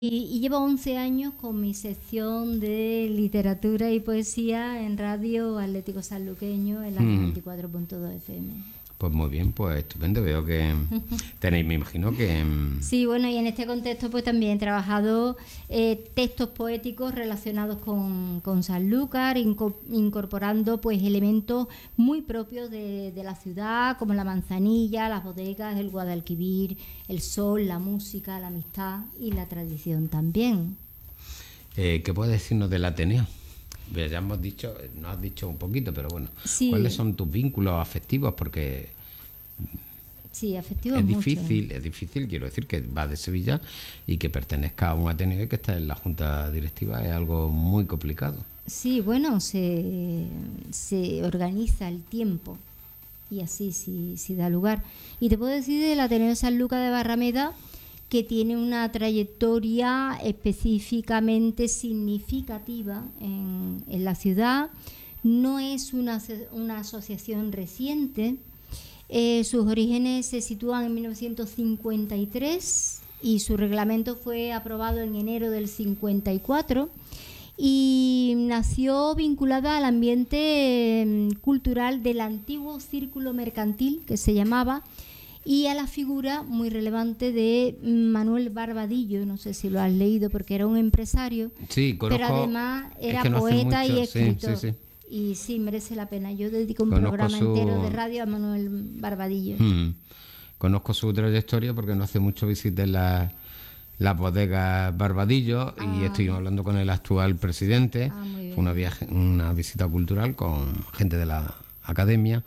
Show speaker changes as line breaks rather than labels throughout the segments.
Y llevo 11 años con mi sección de literatura y poesía en Radio Atlético Sanluqueño en la 94.2 FM.
Pues muy bien, pues estupendo. Veo que tenéis, me imagino que...
Sí, bueno, y en este contexto pues también he trabajado textos poéticos relacionados con Sanlúcar, incorporando pues elementos muy propios de la ciudad, como la manzanilla, las bodegas, el Guadalquivir, el sol, la música, la amistad y la tradición también.
¿Qué puedes decirnos del Ateneo? Ya hemos dicho, nos has dicho un poquito, pero bueno, sí. ¿Cuáles son tus vínculos afectivos? Porque
sí, afectivos
es difícil, quiero decir, que vas de Sevilla y que pertenezca a un Ateneo y que estés en la Junta Directiva, es algo muy complicado.
Sí, bueno, se organiza el tiempo y así sí da lugar. Y te puedo decir del Ateneo Sanlúcar de Barrameda, que tiene una trayectoria específicamente significativa en la ciudad. No es una asociación reciente. Sus orígenes se sitúan en 1953 y su reglamento fue aprobado en enero del 54 y nació vinculada al ambiente cultural del antiguo círculo mercantil, que se llamaba, y a la figura muy relevante de Manuel Barbadillo. No sé si lo has leído porque era un empresario,
sí, conozco,
pero además era poeta y escritor. Sí. Y sí, merece la pena. Yo dedico un programa entero de radio a Manuel Barbadillo.
Conozco su trayectoria porque no hace mucho visité las bodegas Barbadillo y estuvimos hablando con el actual presidente. Fue una visita cultural con gente de la academia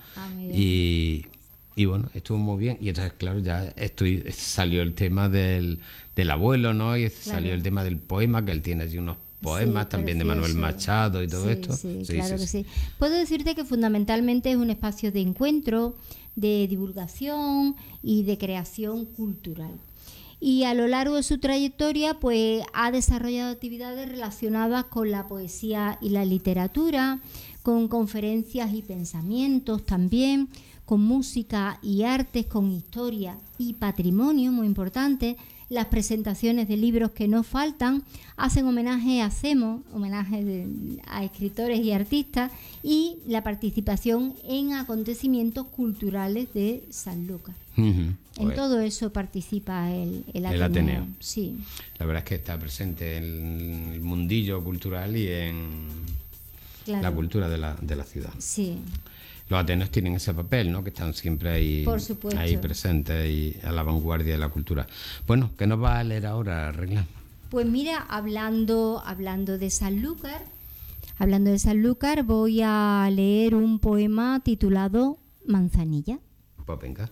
y bueno, estuvo muy bien. Y entonces, claro, ya salió el tema del abuelo, ¿no? Y salió el tema del poema, que él tiene allí unos poemas también de Manuel Machado y todo esto.
Sí, claro que sí. Puedo decirte que fundamentalmente es un espacio de encuentro, de divulgación y de creación cultural. Y a lo largo de su trayectoria, pues ha desarrollado actividades relacionadas con la poesía y la literatura, con conferencias y pensamientos también, con música y artes, con historia y patrimonio, muy importante. Las presentaciones de libros que no faltan, hacen homenaje a escritores y artistas, y la participación en acontecimientos culturales de Sanlúcar. En todo eso participa el Ateneo. Sí.
La verdad es que está presente en el mundillo cultural y en la cultura de la ciudad.
Sí.
Los Ateneos tienen ese papel, ¿no? Que están siempre ahí presentes y a la vanguardia de la cultura. Bueno, ¿qué nos va a leer ahora, Regla?
Pues mira, hablando de Sanlúcar, voy a leer un poema titulado Manzanilla.
Pues venga.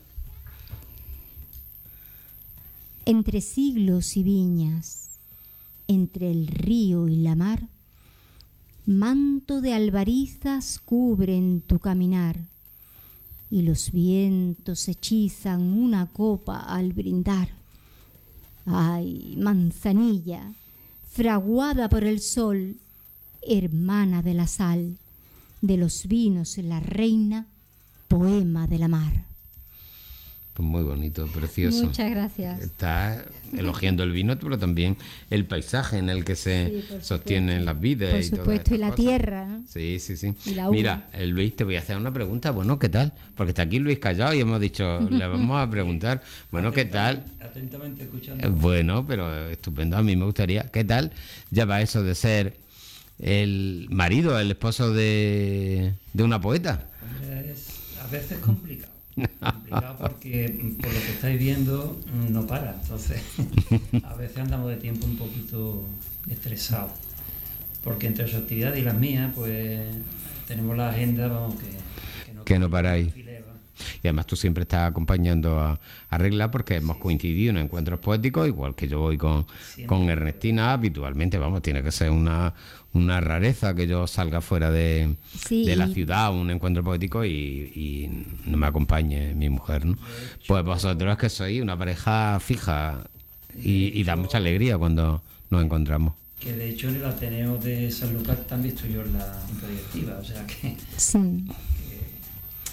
Entre siglos y viñas, entre el río y la mar, manto de albarizas cubren tu caminar, y los vientos hechizan una copa al brindar. Ay, manzanilla, fraguada por el sol, hermana de la sal, de los vinos la reina, poema de la mar.
Pues muy bonito, precioso.
Muchas gracias.
Está elogiando el vino, pero también el paisaje en el que se sostienen las vides.
Por supuesto, y la tierra, ¿no?
Sí. Mira, Luis, te voy a hacer una pregunta. Bueno, ¿qué tal? Porque está aquí Luis callado y hemos dicho, le vamos a preguntar, bueno, ¿qué tal?
Atentamente escuchando.
Bueno, pero estupendo. A mí me gustaría, ¿qué tal? Ya va eso de ser el marido, el esposo de una poeta.
Hombre, es a veces complicado. Porque por lo que estáis viendo no para, entonces a veces andamos de tiempo un poquito estresados, porque entre sus actividades y las mías pues tenemos la agenda, vamos,
que no paráis. Y además tú siempre estás acompañando a Regla porque hemos coincidido en encuentros poéticos, igual que yo voy con Ernestina habitualmente. Vamos, tiene que ser una rareza que yo salga fuera de la ciudad a un encuentro poético y no me acompañe mi mujer, ¿no? Pues vosotros que sois una pareja fija y da mucha alegría cuando nos encontramos.
Que de hecho en el Ateneo de Sanlúcar también estoy yo en la directiva, o sea que...
Sí.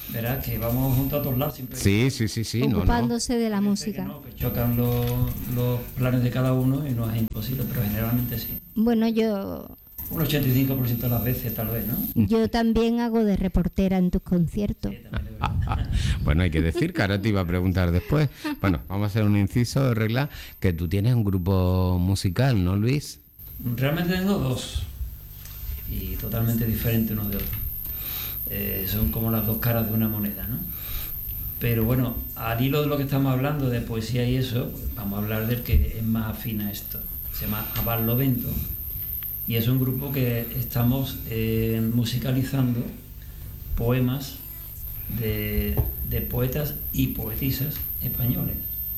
verás que vamos juntos a todos lados. Siempre
Sí.
Ocupándose de la música.
Que chocan los planes de cada uno y no es imposible, pero generalmente sí.
Bueno, yo...
Un 85% de las veces, tal vez, ¿no?
Yo también hago de reportera en tus conciertos.
Sí, también es verdad.
Bueno, hay que decir que ahora te iba a preguntar después. Bueno, vamos a hacer un inciso de regla, que tú tienes un grupo musical, ¿no, Luis?
Realmente tengo dos, y totalmente diferentes unos de otros. Son como las dos caras de una moneda, ¿no? Pero bueno, al hilo de lo que estamos hablando, de poesía y eso, vamos a hablar del que es más afín a esto. Se llama A Barlovento, y es un grupo que estamos musicalizando poemas de poetas y poetisas españoles.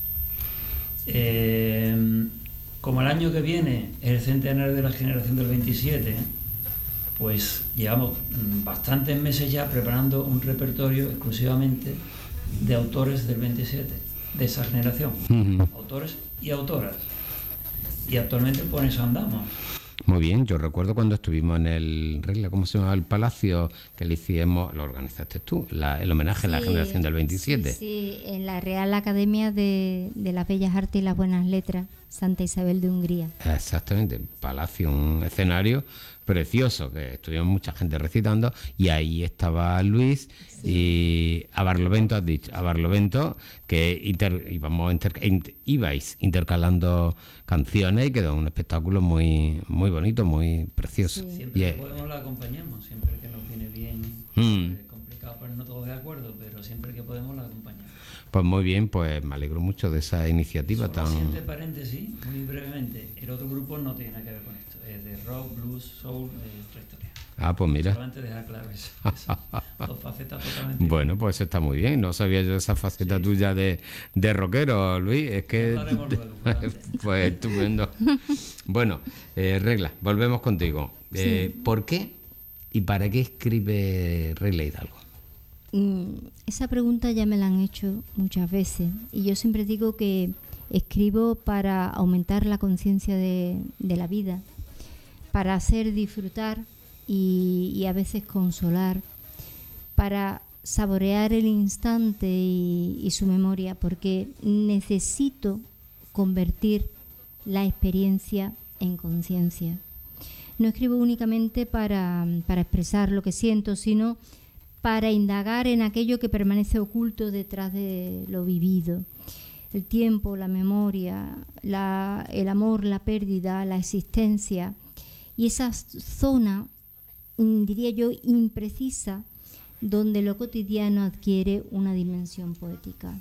Como el año que viene es el centenario de la generación del 27, pues llevamos bastantes meses ya preparando un repertorio exclusivamente de autores del 27, de esa generación, autores y autoras. Y actualmente por eso andamos.
Muy bien, yo recuerdo cuando estuvimos en el Regla, ¿cómo se llama? El Palacio, que le hicimos, lo organizaste tú, el homenaje a la generación del 27.
Sí, en la Real Academia de las Bellas Artes y las Buenas Letras, Santa Isabel de Hungría.
Exactamente, Palacio, un escenario precioso, que estuvimos mucha gente recitando, y ahí estaba Luis, y a Barlovento, has dicho, a Barlovento, que ibais intercalando canciones, y quedó un espectáculo muy muy bonito, muy precioso.
Sí. Siempre que podemos la acompañamos, siempre que nos viene bien. Es complicado ponernos todos de acuerdo, pero siempre que podemos la acompañamos.
Pues muy bien, pues me alegro mucho de esa iniciativa
Solo
tan...
Entre paréntesis, muy brevemente, el otro grupo no tiene nada que ver con esto, es de rock, blues, soul, otra historia.
Ah, pues mira.
Solamente dejar claro eso. Dos facetas totalmente.
Bueno, pues está muy bien. No sabía yo esa faceta tuya de rockero, Luis. Es que... Pues estupendo. Bueno, Regla, volvemos contigo. ¿Por qué y para qué escribe Regla Hidalgo?
Esa pregunta ya me la han hecho muchas veces, y yo siempre digo que escribo para aumentar la conciencia de la vida, para hacer disfrutar y a veces consolar, para saborear el instante y su memoria, porque necesito convertir la experiencia en conciencia. No escribo únicamente para expresar lo que siento, sino para indagar en aquello que permanece oculto detrás de lo vivido. El tiempo, la memoria, el amor, la pérdida, la existencia, y esa zona, diría yo, imprecisa, donde lo cotidiano adquiere una dimensión poética.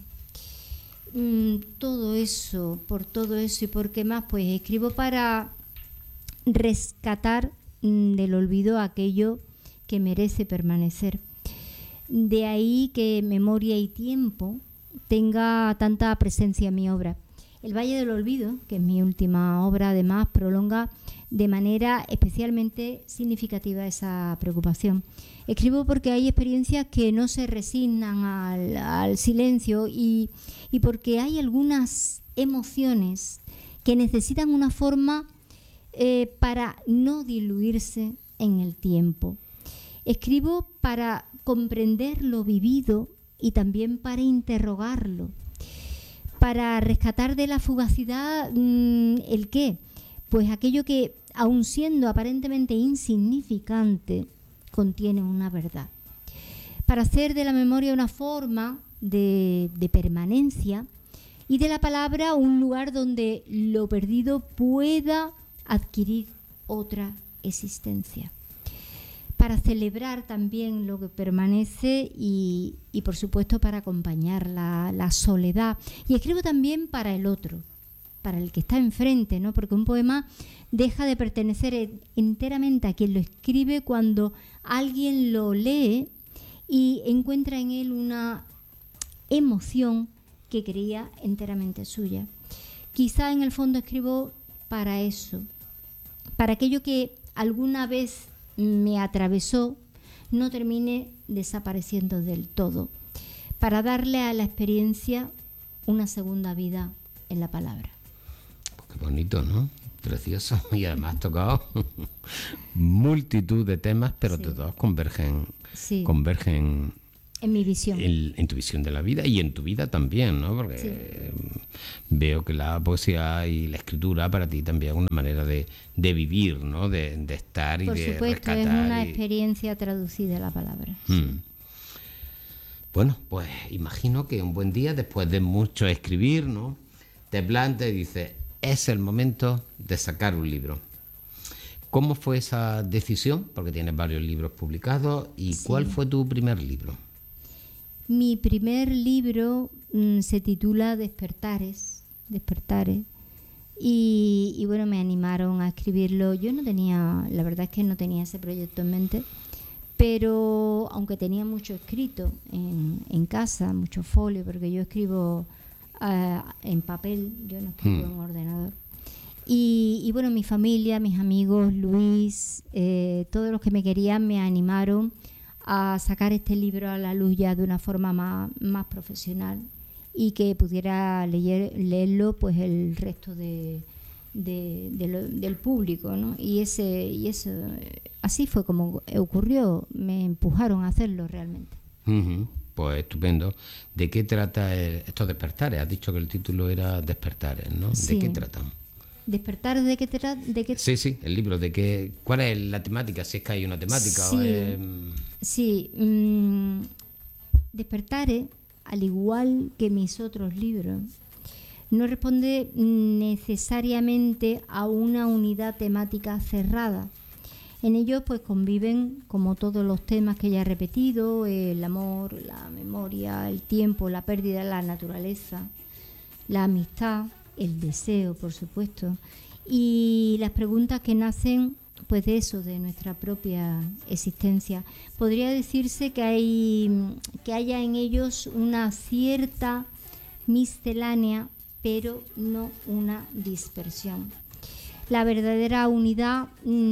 Todo eso, por todo eso y por qué más, pues escribo para rescatar del olvido aquello que merece permanecer. De ahí que memoria y tiempo tenga tanta presencia en mi obra. El Valle del Olvido, que es mi última obra, además prolonga de manera especialmente significativa esa preocupación. Escribo porque hay experiencias que no se resignan al silencio y porque hay algunas emociones que necesitan una forma para no diluirse en el tiempo. Escribo para comprender lo vivido y también para interrogarlo, para rescatar de la fugacidad el qué, pues aquello que, aun siendo aparentemente insignificante, contiene una verdad, para hacer de la memoria una forma de permanencia y de la palabra un lugar donde lo perdido pueda adquirir otra existencia, para celebrar también lo que permanece y por supuesto para acompañar la soledad. Y escribo también para el otro, para el que está enfrente, ¿no? Porque un poema deja de pertenecer enteramente a quien lo escribe cuando alguien lo lee y encuentra en él una emoción que creía enteramente suya. Quizá en el fondo escribo para eso, para aquello que alguna vez me atravesó no termine desapareciendo del todo, para darle a la experiencia una segunda vida en la palabra.
Qué bonito, ¿no? Precioso. Y además has tocado multitud de temas, pero todos convergen
En mi visión.
En tu visión de la vida y en tu vida también, ¿no? Porque veo que la poesía y la escritura para ti también es una manera de vivir, ¿no? De estar y de rescatar. Por supuesto,
es una experiencia traducida a la palabra.
Bueno, pues imagino que un buen día, después de mucho escribir, ¿no? Te plantas y dices, es el momento de sacar un libro. ¿Cómo fue esa decisión? Porque tienes varios libros publicados. ¿Y cuál fue tu primer libro?
Mi primer libro se titula Despertares. Y bueno, me animaron a escribirlo. Yo no tenía, la verdad es que no tenía ese proyecto en mente, pero aunque tenía mucho escrito en casa, mucho folio, porque yo escribo en papel, yo no escribo en ordenador. Y bueno, mi familia, mis amigos, Luis, todos los que me querían me animaron a sacar este libro a la luz ya de una forma más profesional y que pudiera leerlo pues el resto del público, ¿no? Y eso así fue como ocurrió, me empujaron a hacerlo realmente.
Pues estupendo. ¿De qué trata estos despertares? Has dicho que el título era Despertares, ¿no?
Sí.
¿De qué tratan?
¿Despertares de qué trata?
Sí, el libro. ¿Cuál es la temática? Si es que hay una temática.
Despertares, al igual que mis otros libros, no responde necesariamente a una unidad temática cerrada. En ellos pues conviven, como todos los temas que ya he repetido, el amor, la memoria, el tiempo, la pérdida, la naturaleza, la amistad, el deseo, por supuesto, y las preguntas que nacen pues de eso, de nuestra propia existencia. Podría decirse que haya en ellos una cierta miscelánea, pero no una dispersión. La verdadera unidad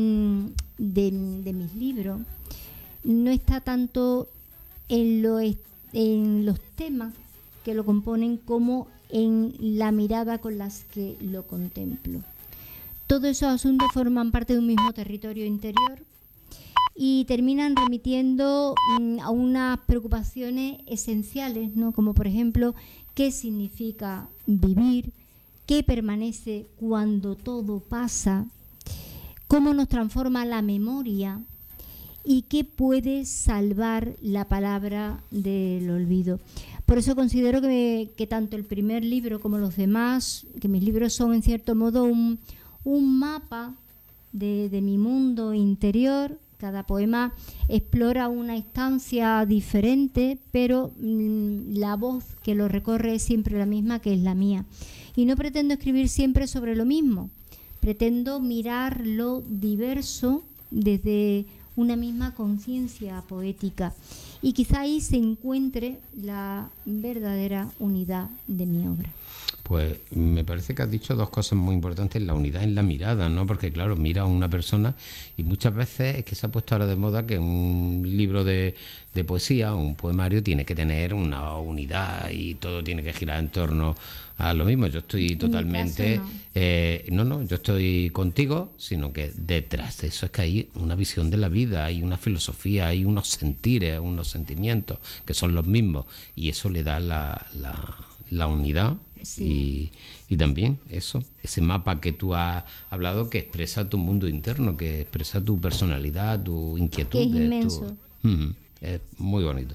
de mis libros no está tanto en los temas que lo componen como en la mirada con las que lo contemplo. Todos esos asuntos forman parte de un mismo territorio interior y terminan remitiendo a unas preocupaciones esenciales, ¿no? Como por ejemplo, ¿qué significa vivir? ¿Qué permanece cuando todo pasa? ¿Cómo nos transforma la memoria? ¿Y qué puede salvar la palabra del olvido? Por eso considero que tanto el primer libro como los demás, que mis libros son en cierto modo un mapa de mi mundo interior. Cada poema explora una instancia diferente, pero la voz que lo recorre es siempre la misma, que es la mía. Y no pretendo escribir siempre sobre lo mismo. Pretendo mirar lo diverso desde una misma conciencia poética. Y quizá ahí se encuentre la verdadera unidad de mi obra.
Pues me parece que has dicho dos cosas muy importantes, la unidad en la mirada, ¿no? Porque claro, mira a una persona y muchas veces es que se ha puesto ahora de moda que un libro de poesía o un poemario tiene que tener una unidad y todo tiene que girar en torno a lo mismo. Yo estoy totalmente... No, yo estoy contigo, sino que detrás de eso es que hay una visión de la vida, hay una filosofía, hay unos sentires, unos sentimientos que son los mismos y eso le da la unidad. Sí. Y también ese mapa que tú has hablado que expresa tu mundo interno, que expresa tu personalidad, tu inquietud.
Que es inmenso.
Es muy bonito.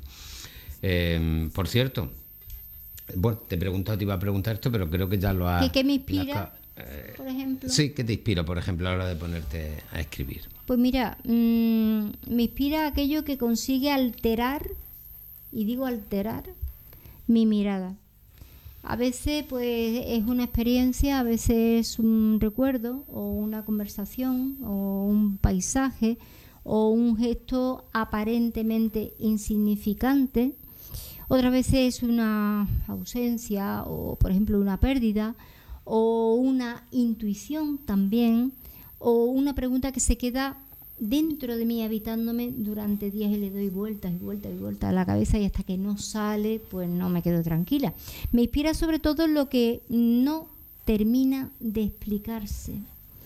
Por cierto, bueno, te iba a preguntar esto, pero creo que ya lo has...
¿Qué me inspira, por ejemplo?
Sí, ¿qué te inspira, por ejemplo, a la hora de ponerte a escribir?
Pues mira, me inspira aquello que consigue alterar, y digo alterar, mi mirada. A veces pues es una experiencia, a veces es un recuerdo o una conversación o un paisaje o un gesto aparentemente insignificante. Otras veces es una ausencia o por ejemplo una pérdida o una intuición también o una pregunta que se queda dentro de mí habitándome durante días y le doy vueltas y vueltas y vueltas a la cabeza y hasta que no sale pues no me quedo tranquila. Me inspira sobre todo lo que no termina de explicarse.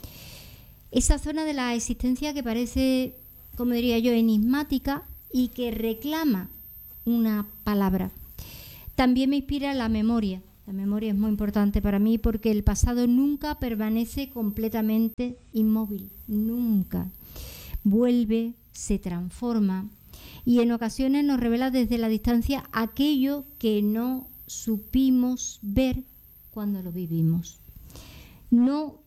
Esa zona de la existencia que parece, como diría yo, enigmática y que reclama una palabra. También me inspira la memoria. La memoria es muy importante para mí porque el pasado nunca permanece completamente inmóvil, nunca. Vuelve, se transforma y en ocasiones nos revela desde la distancia aquello que no supimos ver cuando lo vivimos. No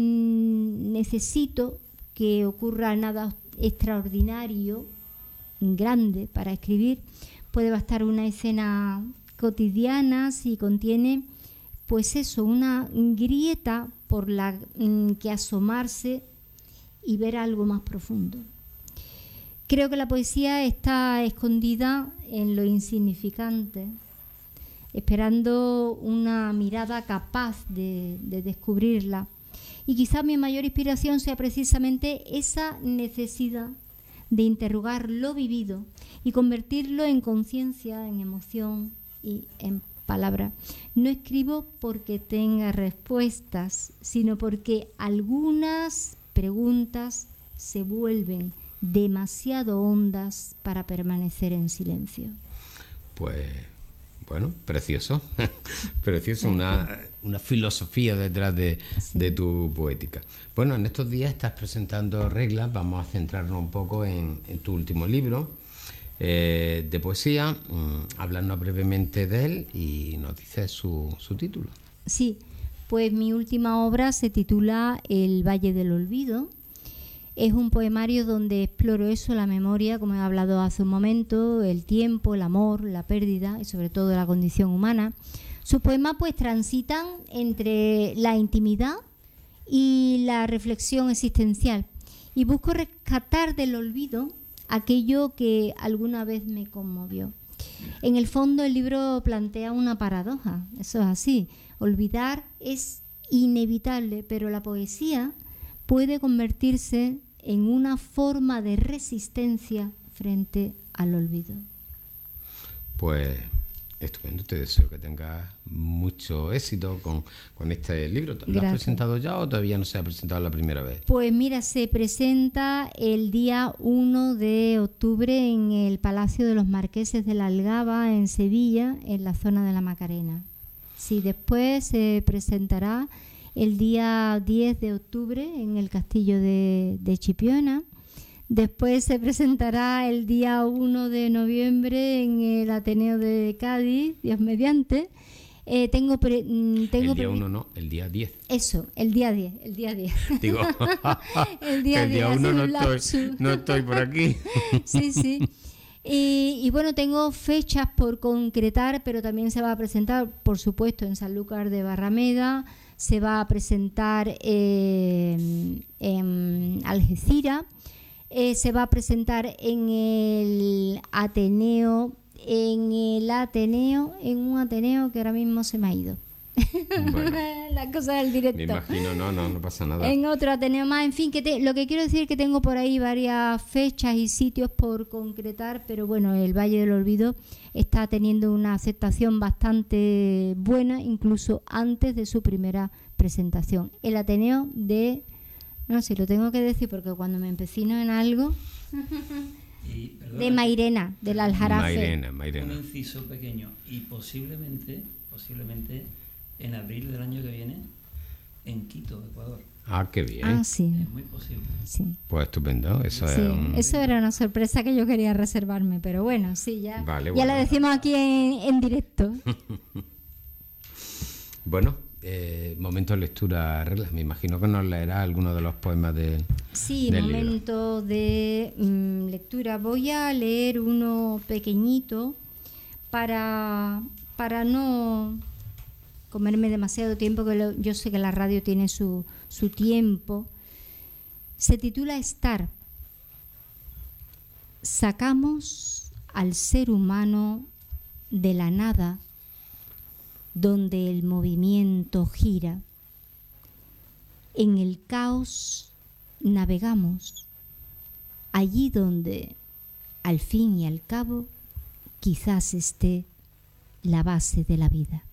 necesito que ocurra nada extraordinario, grande para escribir. Puede bastar una escena cotidiana si contiene, pues eso, una grieta por la que asomarse y ver algo más profundo. Creo que la poesía está escondida en lo insignificante, esperando una mirada capaz de descubrirla. Y quizá mi mayor inspiración sea precisamente esa necesidad de interrogar lo vivido y convertirlo en conciencia, en emoción y en palabra. No escribo porque tenga respuestas, sino porque algunas preguntas se vuelven demasiado hondas para permanecer en silencio.
Pues bueno, precioso, precioso, una filosofía detrás de tu poética. Bueno, en estos días estás presentando Reglas, vamos a centrarnos un poco en tu último libro de poesía. Háblanos brevemente de él y nos dices su título.
Sí, pues mi última obra se titula El Valle del Olvido. Es un poemario donde exploro eso, la memoria, como he hablado hace un momento, el tiempo, el amor, la pérdida y sobre todo la condición humana. Sus poemas pues transitan entre la intimidad y la reflexión existencial y busco rescatar del olvido aquello que alguna vez me conmovió. En el fondo el libro plantea una paradoja, eso es así. Olvidar es inevitable, pero la poesía puede convertirse en una forma de resistencia frente al olvido.
Pues estupendo, te deseo que tengas mucho éxito con este libro. ¿Lo has presentado ya o todavía no se ha presentado la primera vez?
Pues mira, se presenta el día 1 de octubre en el Palacio de los Marqueses de la Algaba, en Sevilla, en la zona de la Macarena. Sí, después se presentará el día 10 de octubre en el Castillo de Chipiona. Después se presentará el día 1 de noviembre en el Ateneo de Cádiz, Dios mediante. El día
1 no, el día 10.
Eso, el día 10.
Digo,
el día
1 no estoy por aquí.
Sí. Y bueno, tengo fechas por concretar, pero también se va a presentar, por supuesto, en Sanlúcar de Barrameda, se va a presentar en Algeciras, se va a presentar en un Ateneo que ahora mismo se me ha ido. Bueno, la cosa del directo.
Me imagino, no pasa nada.
En otro Ateneo más, en fin, lo que quiero decir es que tengo por ahí varias fechas y sitios por concretar, pero bueno, el Valle del Olvido está teniendo una aceptación bastante buena, incluso antes de su primera presentación. El Ateneo no sé, lo tengo que decir porque cuando me empecino en algo... de Mairena, del Aljarafe.
Mairena.
Un inciso pequeño. Y posiblemente en abril del año que viene en Quito, Ecuador.
Ah, qué bien.
Ah, sí.
Es muy posible.
Sí.
Pues estupendo. Eso
era una sorpresa que yo quería reservarme, pero bueno, sí, ya la decimos aquí en directo.
Bueno, momento de lectura, Reglas. Me imagino que nos leerá alguno de los poemas del
momento
libro.
De lectura. Voy a leer uno pequeñito para no comerme demasiado tiempo, que yo sé que la radio tiene su tiempo. Se titula Estar. Sacamos al ser humano de la nada, donde el movimiento gira. En el caos navegamos, allí donde, al fin y al cabo, quizás esté la base de la vida.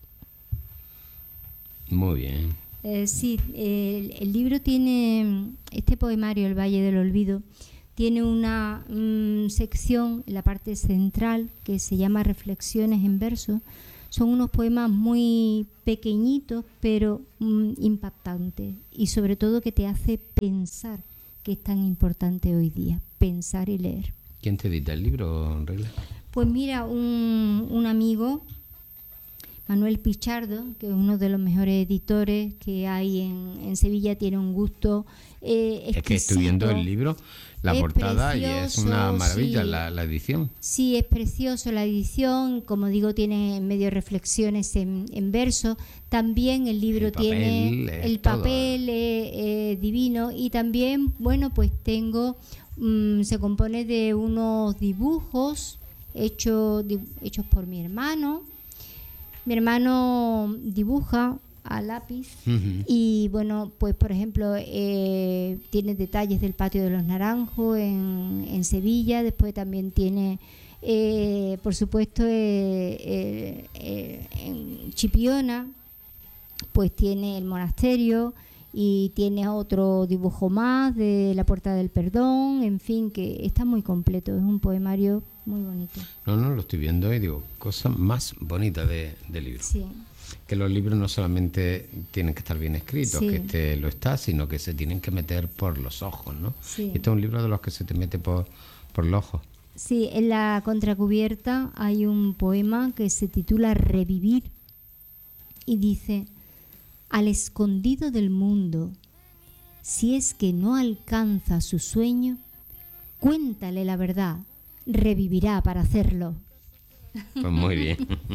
Muy bien.
Sí, el libro tiene, este poemario, El Valle del Olvido, tiene una sección en la parte central que se llama Reflexiones en verso. Son unos poemas muy pequeñitos, pero impactantes, y sobre todo que te hace pensar, que es tan importante hoy día, pensar y leer.
¿Quién te edita el libro, Regla?
Pues mira, un amigo, Manuel Pichardo, que es uno de los mejores editores que hay en Sevilla, tiene un gusto exquisito.
Es que estoy viendo el libro, la portada, precioso, y es una maravilla, sí. La edición.
Sí, es precioso la edición, como digo, tiene en medio reflexiones en verso. También el libro tiene el papel divino, y también, bueno, pues tengo, se compone de unos dibujos hechos por mi hermano. Mi hermano dibuja a lápiz, y bueno, pues por ejemplo tiene detalles del Patio de los Naranjos en Sevilla. Después también tiene por supuesto en Chipiona pues tiene el monasterio, y tiene otro dibujo más de la Puerta del Perdón. En fin, que está muy completo, es un poemario muy bonito.
No, lo estoy viendo y digo, cosa más bonita de libro.
Sí.
Que los libros no solamente tienen que estar bien escritos, sí, que este lo está, sino que se tienen que meter por los ojos, ¿no?
Sí.
Este es un libro de los que se te mete por los ojos.
Sí, en la contracubierta hay un poema que se titula Revivir, y dice: al escondido del mundo, si es que no alcanza su sueño, cuéntale la verdad, revivirá para hacerlo.
Pues muy bien.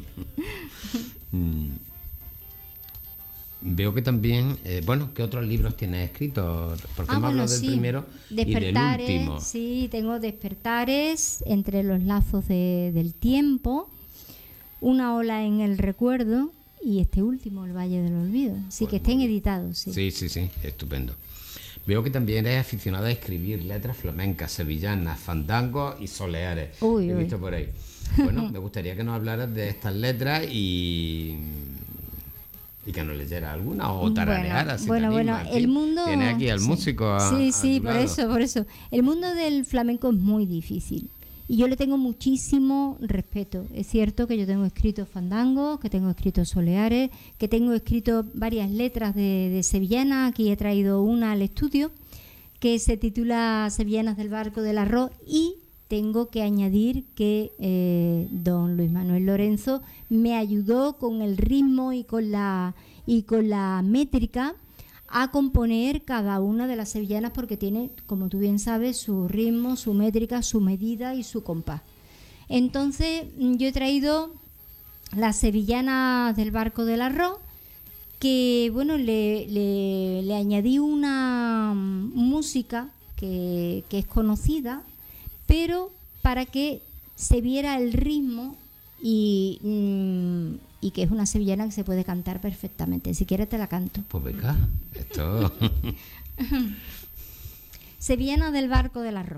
Veo que también, ¿qué otros libros tienes escritos? Porque me hablas del primero y del último.
Sí, tengo Despertares, Entre los lazos del tiempo, Una ola en el recuerdo, y este último, El Valle del Olvido. Sí, pues que estén editados. Sí,
estupendo. Veo que también eres aficionada a escribir letras flamencas, sevillanas, fandangos y soleares. He visto por ahí. Bueno, me gustaría que nos hablaras de estas letras y que nos leyeras alguna o tararearas.
Bueno, el mundo...
Tienes aquí al músico
Sí, por eso. El mundo del flamenco es muy difícil, y yo le tengo muchísimo respeto. Es cierto que yo tengo escritos fandangos, que tengo escritos soleares, que tengo escritos varias letras de sevillana. Aquí he traído una al estudio que se titula Sevillanas del Barco del Arroz, y tengo que añadir que don Luis Manuel Lorenzo me ayudó con el ritmo y con la métrica a componer cada una de las sevillanas, porque tiene, como tú bien sabes, su ritmo, su métrica, su medida y su compás. Entonces yo he traído las Sevillanas del Barco del Arroz, que bueno, le añadí una música que es conocida, pero para que se viera el ritmo, y que es una sevillana que se puede cantar perfectamente. Si quieres te la canto.
Pues venga, esto...
Sevillana del Barco del Arroz.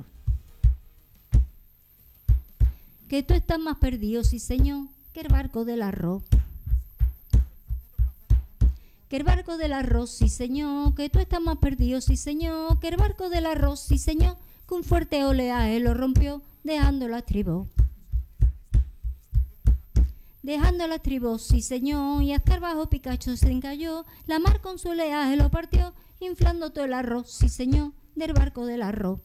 Que tú estás más perdido, sí señor, que el barco del arroz. Que el barco del arroz, sí señor, que tú estás más perdido, sí señor, que el barco del arroz, sí señor, que un fuerte oleaje lo rompió, dejándolo a estribor. Dejando la estribó, sí señor, y hasta el bajo Picacho se encalló, la mar con su oleaje lo partió, inflando todo el arroz, sí señor, del barco del arroz.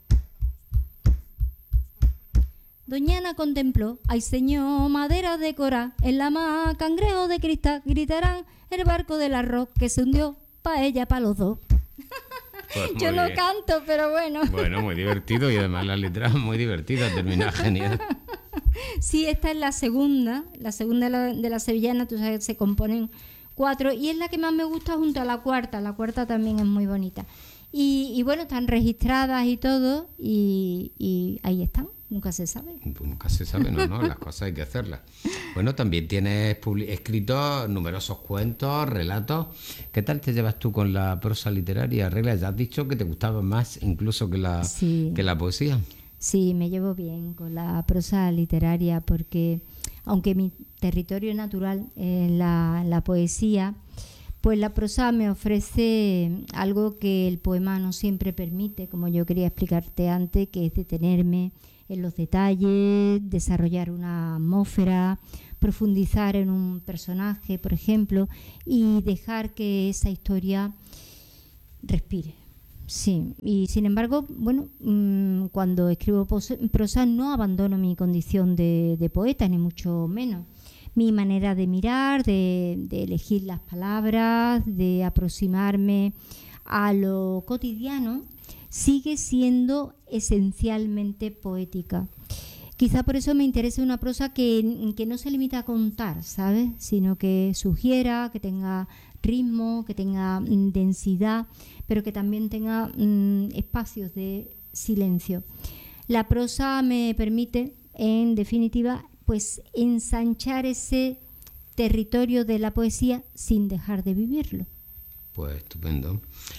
Doñana contempló, ay señor, madera de cora, en la mar, cangrejo de cristal, gritarán, el barco del arroz que se hundió, pa' ella, pa' los dos. Pues yo no canto, pero bueno.
Bueno, muy divertido, y además la letra muy divertida, termina genial.
Sí, esta es la segunda de la sevillana. Tú sabes, se componen 4, y es la que más me gusta junto a la cuarta también es muy bonita, y bueno, están registradas y todo, y ahí están, nunca se sabe.
Nunca se sabe, no, las cosas hay que hacerlas. Bueno, también tienes escrito numerosos cuentos, relatos. ¿Qué tal te llevas tú con la prosa literaria, Regla? Ya has dicho que te gustaba más incluso que la poesía.
Sí, me llevo bien con la prosa literaria, porque aunque mi territorio natural es la poesía, Pues la prosa me ofrece algo que el poema no siempre permite, como yo quería explicarte antes, que es detenerme en los detalles, desarrollar una atmósfera, profundizar en un personaje, por ejemplo, y dejar que esa historia respire. Sí, y sin embargo, bueno, cuando escribo prosa no abandono mi condición de poeta, ni mucho menos. Mi manera de mirar, de elegir las palabras, de aproximarme a lo cotidiano, sigue siendo esencialmente poética. Quizá por eso me interesa una prosa que no se limita a contar, ¿sabes? Sino que sugiera, que tenga ritmo, que tenga densidad, pero que también tenga espacios de silencio. La prosa me permite, en definitiva, pues ensanchar ese territorio de la poesía sin dejar de vivirlo.
Pues estupendo.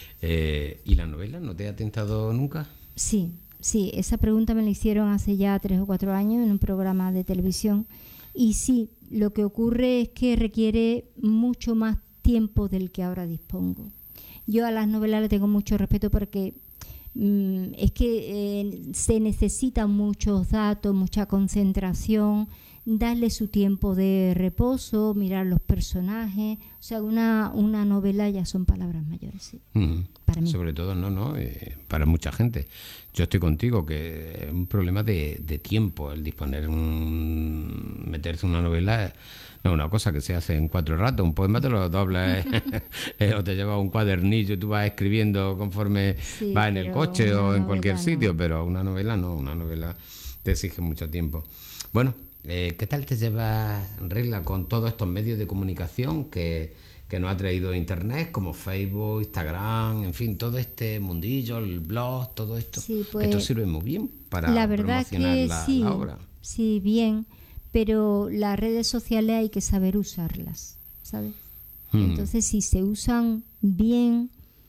¿Y la novela no te ha tentado nunca?
Sí, esa pregunta me la hicieron hace ya 3 o 4 años en un programa de televisión. Y sí, lo que ocurre es que requiere mucho más tiempo del que ahora dispongo. Yo a las novelas le tengo mucho respeto porque es que se necesitan muchos datos, mucha concentración, darle su tiempo de reposo, mirar los personajes. O sea, una novela ya son palabras mayores, sí. Para mí.
Sobre todo, para mucha gente. Yo estoy contigo, que es un problema de tiempo el disponer, meterse en una novela. No es una cosa que se hace en 4 ratos. Un poema te lo doblas o te llevas un cuadernillo y tú vas escribiendo conforme vas en el coche o en cualquier sitio, pero una novela no, una novela te exige mucho tiempo. Bueno, ¿qué tal te llevas, Regla, con todos estos medios de comunicación que nos ha traído Internet, como Facebook, Instagram, en fin, todo este mundillo, el blog, todo esto?
Sí, pues,
esto sirve muy bien para
la verdad
promocionar
que
la obra.
Sí, bien. Pero las redes sociales hay que saber usarlas, ¿sabes? Entonces, si se usan bien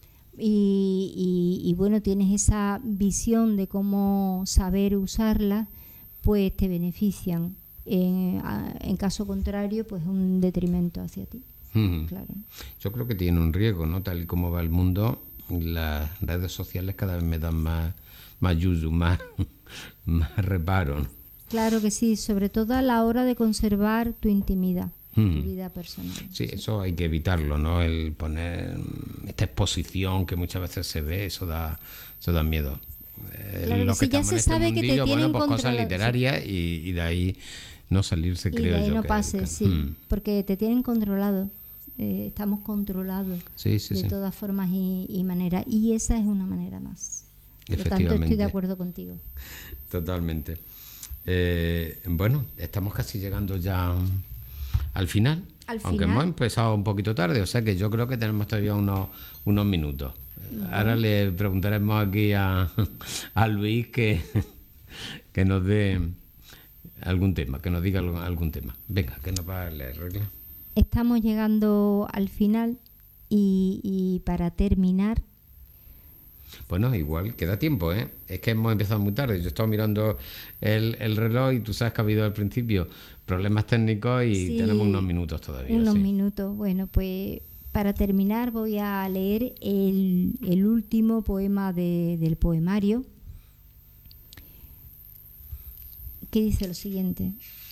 y bueno, tienes esa visión de cómo saber usarlas, pues te benefician. En caso contrario, pues un detrimento hacia ti. Claro.
Yo creo que tiene un riesgo, ¿no? Tal y como va el mundo, las redes sociales cada vez me dan más yuyu, más reparo, ¿no?
Claro que sí, sobre todo a la hora de conservar tu intimidad, tu vida personal.
Sí, eso hay que evitarlo, ¿no? El poner esta exposición que muchas veces se ve, eso da miedo.
Claro
lo
que sí, ya se sabe que te tienen
pues
controlado.
Cosas literarias y de ahí no salirse, creo yo.
Y de ahí no
que
pases, sí, porque te tienen controlado. Estamos controlados de todas formas y maneras. Y esa es una manera más. Por lo tanto, estoy de acuerdo contigo.
Totalmente. Bueno, estamos casi llegando ya al final, aunque hemos empezado un poquito tarde, o sea que yo creo que tenemos todavía unos minutos. Ahora le preguntaremos aquí a Luis que nos dé algún tema, que nos diga algún tema. Venga, que nos va a leer, Regla.
Estamos llegando al final y para terminar...
Bueno, igual queda tiempo, ¿eh? Es que hemos empezado muy tarde. Yo estaba mirando el reloj y tú sabes que ha habido al principio problemas técnicos y tenemos unos minutos todavía.
Unos minutos. Bueno, pues para terminar voy a leer el último poema del poemario, que dice lo siguiente.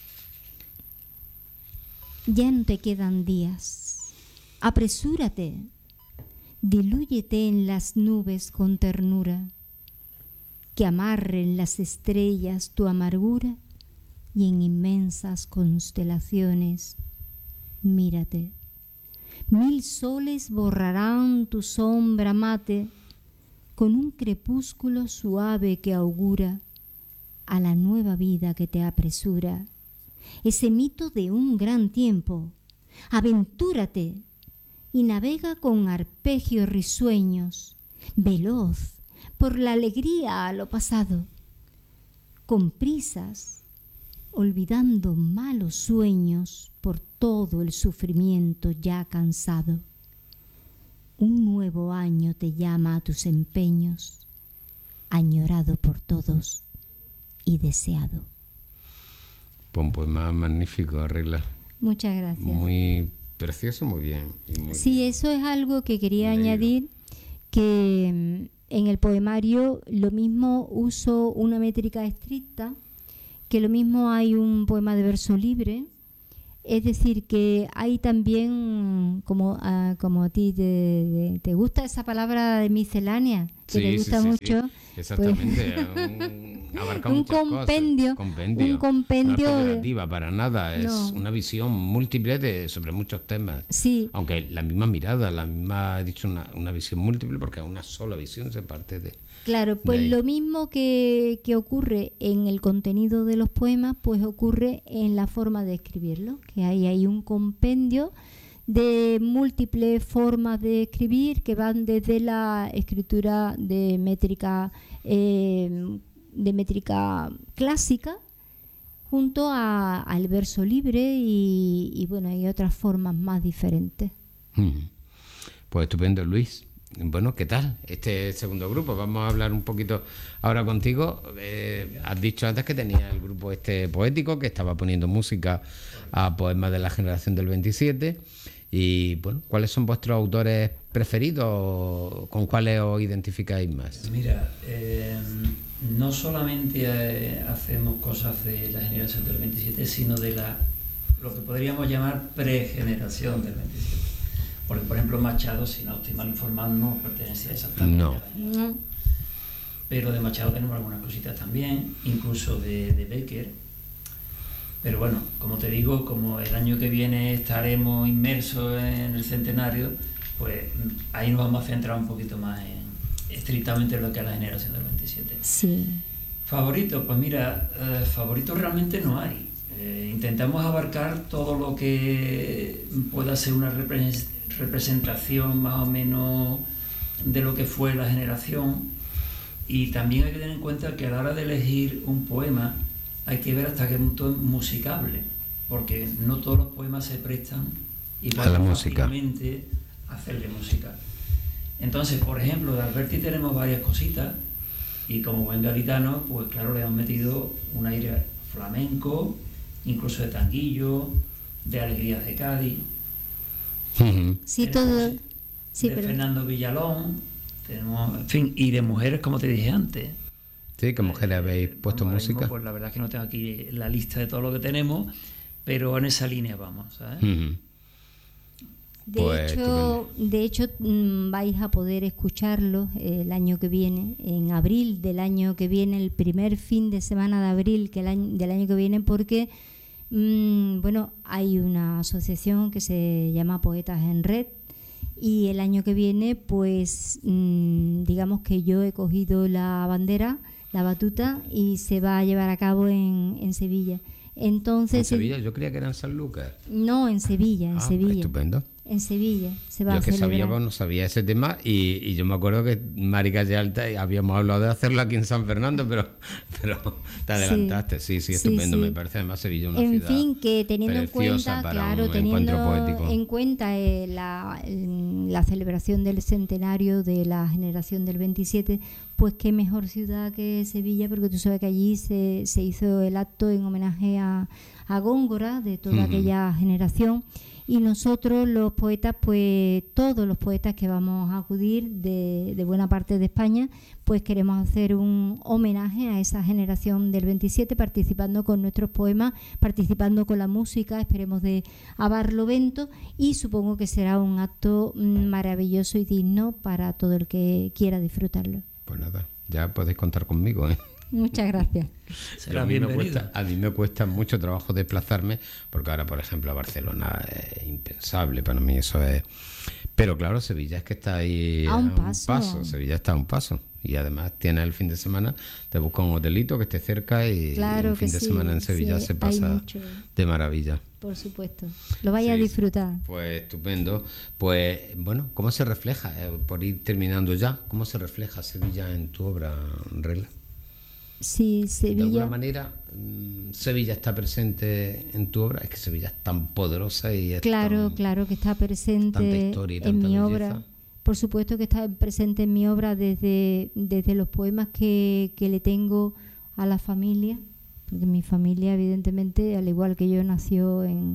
Ya no te quedan días. Apresúrate. Dilúyete en las nubes con ternura, que amarren las estrellas tu amargura y en inmensas constelaciones mírate. 1000 soles borrarán tu sombra mate con un crepúsculo suave que augura a la nueva vida que te apresura. Ese mito de un gran tiempo. Aventúrate y navega con arpegios risueños, veloz por la alegría a lo pasado, con prisas, olvidando malos sueños por todo el sufrimiento ya cansado. Un nuevo año te llama a tus empeños, añorado por todos y deseado.
Pues más magnífico, Regla.
Muchas gracias.
Muy precioso, muy bien.
Sí, eso es algo que quería añadir, que en el poemario lo mismo uso una métrica estricta, que lo mismo hay un poema de verso libre. Es decir, que hay también, como a ti te gusta esa palabra de miscelánea, que te gusta mucho.
Sí. Exactamente,
pues,
abarca
un
muchas
compendio,
cosas.
un compendio.
No es peyorativa para nada, es una visión múltiple sobre muchos temas.
Sí.
Aunque la misma mirada, he dicho una visión múltiple, porque a una sola visión se parte de...
Claro, pues lo mismo que ocurre en el contenido de los poemas, pues ocurre en la forma de escribirlo, que hay un compendio de múltiples formas de escribir que van desde la escritura de métrica clásica junto al verso libre y bueno, hay otras formas más diferentes.
Pues estupendo, Luis. Bueno, ¿qué tal este segundo grupo? Vamos a hablar un poquito ahora contigo. Has dicho antes que tenía el grupo poético, que estaba poniendo música a poemas de la generación del 27. Y bueno, ¿cuáles son vuestros autores preferidos? ¿Con cuáles os identificáis más?
Mira, no solamente hacemos cosas de la generación del 27, sino de lo que podríamos llamar pregeneración del 27. Porque, por ejemplo, Machado, si no estoy mal informado, no pertenecía exactamente a la generación. Pero de Machado tenemos algunas cositas también, incluso de Becker. Pero bueno, como te digo, como el año que viene estaremos inmersos en el centenario, pues ahí nos vamos a centrar un poquito más estrictamente en lo que es la generación del 27.
Sí.
Favoritos, pues mira, favoritos realmente no hay. Intentamos abarcar todo lo que pueda ser una representación más o menos de lo que fue la generación, y también hay que tener en cuenta que a la hora de elegir un poema hay que ver hasta qué punto es musicable, porque no todos los poemas se prestan igual fácilmente a hacerle música. Entonces, por ejemplo, de Alberti tenemos varias cositas, y como buen gaditano, pues claro, le hemos metido un aire flamenco, incluso de tanguillo, de Alegrías de Cádiz.
Sí, todo. Sí,
de Fernando Villalón, tenemos, en fin, y de mujeres, como te dije antes.
Sí, ¿qué mujeres habéis puesto música?
Mismo, pues la verdad es que no tengo aquí la lista de todo lo que tenemos, pero en esa línea vamos, ¿sabes?
De hecho, vais a poder escucharlo el año que viene, en abril del año que viene, el primer fin de semana de abril del año que viene, porque bueno, hay una asociación que se llama Poetas en Red, y el año que viene, pues digamos que yo he cogido la bandera, la batuta, y se va a llevar a cabo en Sevilla. Entonces,
¿en Sevilla? Yo creía que era en Sanlúcar.
No, en Sevilla, Sevilla.
Estupendo.
En Sevilla se va a
celebrar. Yo que no sabía ese tema, y yo me acuerdo que Mari Calle Alta habíamos hablado de hacerlo aquí en San Fernando, pero te adelantaste. Sí, estupendo. Me parece además Sevilla una ciudad.
En fin, que teniendo en cuenta, la celebración del centenario de la generación del 27, pues qué mejor ciudad que Sevilla, porque tú sabes que allí se hizo el acto en homenaje a Góngora, de toda aquella generación. Y nosotros los poetas, pues todos los poetas que vamos a acudir de buena parte de España, pues queremos hacer un homenaje a esa generación del 27, participando con nuestros poemas, participando con la música, esperemos de a Barlovento, y supongo que será un acto maravilloso y digno para todo el que quiera disfrutarlo.
Pues nada, ya podéis contar conmigo, ¿eh?
Muchas gracias.
Será bienvenido.
A mí me cuesta mucho trabajo desplazarme, porque ahora, por ejemplo, a Barcelona es impensable para mí, eso es. Pero claro, Sevilla es que está ahí
a un paso.
Sevilla está a un paso. Y además tienes el fin de semana, te buscas un hotelito que esté cerca, y un fin de semana en Sevilla se pasa de maravilla.
Por supuesto, lo vais a disfrutar.
Pues estupendo. Pues bueno, ¿cómo se refleja, por ir terminando ya, cómo se refleja Sevilla en tu obra, Regla?
Sí, Sevilla.
De alguna manera, Sevilla está presente en tu obra. Es que Sevilla es tan poderosa y es
claro que está presente en mi obra. Por supuesto que está presente en mi obra desde los poemas que le tengo a la familia, porque mi familia, evidentemente, al igual que yo, nació en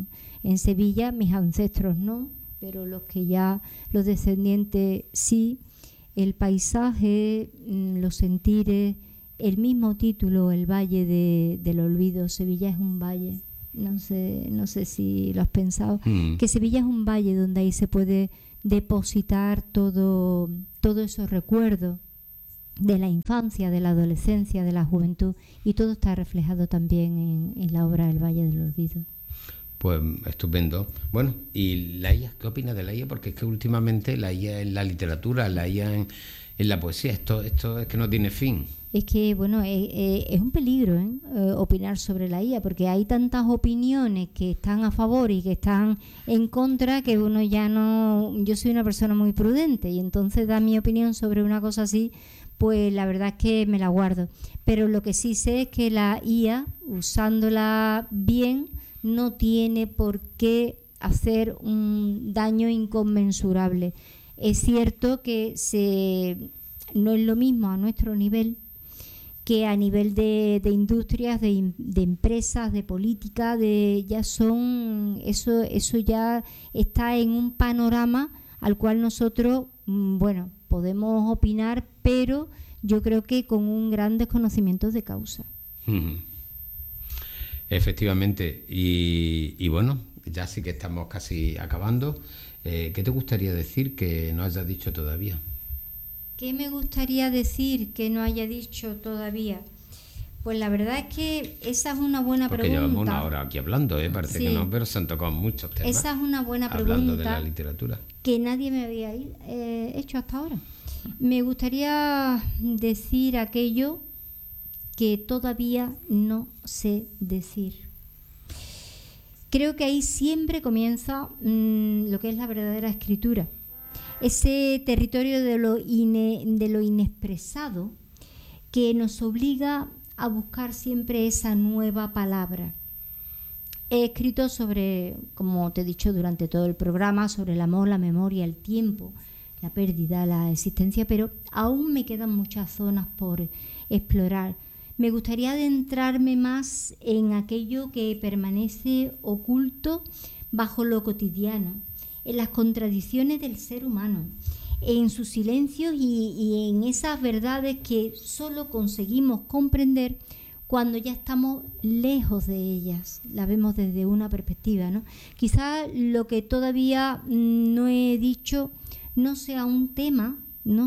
en Sevilla, mis ancestros no, pero los descendientes sí. El paisaje, los sentires, el mismo título, el Valle del Olvido. Sevilla es un valle, no sé si lo has pensado, que Sevilla es un valle donde ahí se puede depositar todo esos recuerdos de la infancia, de la adolescencia, de la juventud, y todo está reflejado también en la obra El Valle del Olvido.
Pues estupendo. Bueno, ¿y la IA? ¿Qué opinas de la IA? Porque es que últimamente la IA en la literatura, la IA en la poesía, esto es que no tiene fin.
Es que, bueno, es un peligro opinar sobre la IA, porque hay tantas opiniones que están a favor y que están en contra, que uno ya no... Yo soy una persona muy prudente y entonces dar mi opinión sobre una cosa así, pues la verdad es que me la guardo. Pero lo que sí sé es que la IA, usándola bien, no tiene por qué hacer un daño inconmensurable. Es cierto que no es lo mismo a nuestro nivel que a nivel de industrias, de empresas, de política, eso ya está en un panorama al cual nosotros, podemos opinar, pero yo creo que con un gran desconocimiento de causa.
Efectivamente, y bueno, ya sí que estamos casi acabando. ¿Qué te gustaría decir que no hayas dicho todavía?
¿Qué me gustaría decir que no haya dicho todavía? Pues la verdad es que esa es una buena pregunta.
Porque llevamos una hora aquí hablando, parece que no, pero se han tocado muchos temas.
Esa es una buena pregunta.
Hablando de la literatura.
Que nadie me había hecho hasta ahora. Me gustaría decir aquello que todavía no sé decir. Creo que ahí siempre comienza lo que es la verdadera escritura. Ese territorio de lo inexpresado que nos obliga a buscar siempre esa nueva palabra. He escrito sobre, como te he dicho durante todo el programa, sobre el amor, la memoria, el tiempo, la pérdida, la existencia, pero aún me quedan muchas zonas por explorar. Me gustaría adentrarme más en aquello que permanece oculto bajo lo cotidiano, en las contradicciones del ser humano, en sus silencios y en esas verdades que solo conseguimos comprender cuando ya estamos lejos de ellas, la vemos desde una perspectiva, ¿no? Quizás lo que todavía no he dicho no sea un tema,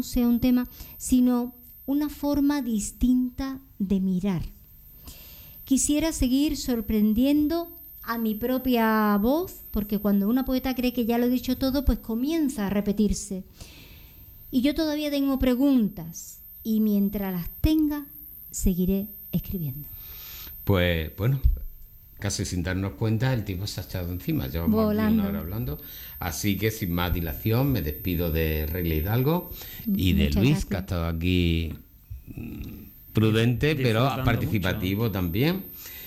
sino una forma distinta de mirar. Quisiera seguir sorprendiendo a mi propia voz, porque cuando una poeta cree que ya lo he dicho todo, pues comienza a repetirse. Y yo todavía tengo preguntas, y mientras las tenga, seguiré escribiendo.
Pues bueno, casi sin darnos cuenta, el tiempo se ha echado encima. Llevamos aquí una hora hablando. Así que sin más dilación, me despido de Regla Hidalgo y de Luis, que ha estado aquí prudente, pero participativo mucho también.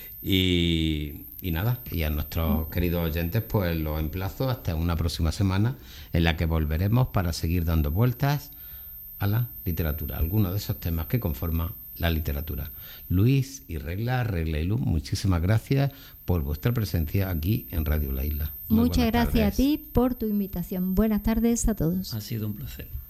Y nada, y a nuestros queridos oyentes, pues los emplazo hasta una próxima semana en la que volveremos para seguir dando vueltas a la literatura, algunos de esos temas que conforman la literatura. Luis y Regla y Luz, muchísimas gracias por vuestra presencia aquí en Radio La Isla.
Muchas gracias a ti por tu invitación. Buenas tardes a todos.
Ha sido un placer.